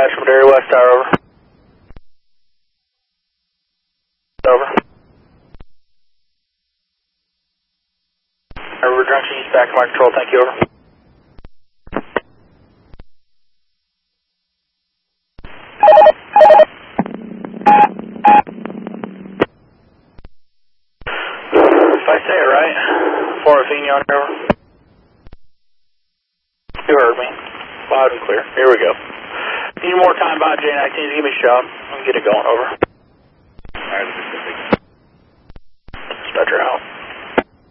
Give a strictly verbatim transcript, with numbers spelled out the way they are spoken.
dispatch from Dairy West Tower, over. Over. River Junction, East back to my control, thank you, over. If I say it right, four Athenion, over. You heard me, loud and clear, here we go. Need more time by J nineteen, give me a shout, I'll get it going, over. Alright, dispatcher out.